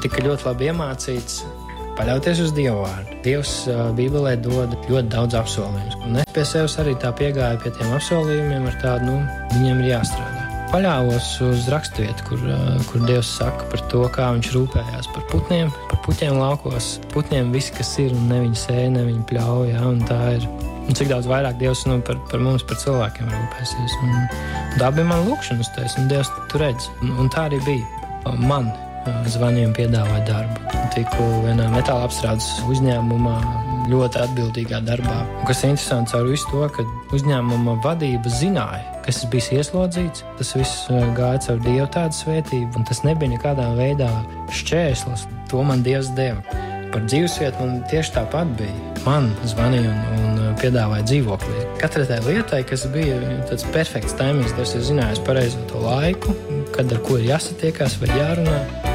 tika ļoti labi iemācīts paļauties uz Dievu vārdu. Dievs Bībelē dod ļoti daudz apsolījumus. Un es pie sevis arī tā piegāju pie tiem apsolījumiem ar tādu, viņiem ir jāstrādā. Paļāvos uz raksturvietu, kur Dievs saka par to, kā viņš rūpējās par putniem, par puķiem laukos. Putniem viss, kas ir, un ne viņi sēja, ne viņi pļauj, ja, un tā ir. Un cik daudz vairāk Dievs par mums, par cilvēkiem rūpēsies. Un tā bija man lūkšanas tēs, un Dievs tu redz. Un tā arī bija. Man zvanīja un piedāvāja darbu. Tiku vienā metāla apstrādes uzņēmumā ļoti atbildīgā darbā. Un kas ir interesanti caur visu to, ka uzņēmuma vadība zināja, kas es biju ieslodzīts. Tas viss gāja caur Dievu tādu svētību, un tas nebija nekādā veidā šķērslis. To man Dievs deva. Par dzīvesvietu man tieši tāpat bija. Man zvanīja un piedāvāja dzīvoklī. Katrai tai lietai, kas bija tāds perfekts taimings, Dievs ir zinājis pareizo to laiku, kad ar ko ir jāsatiekās vai jārunā.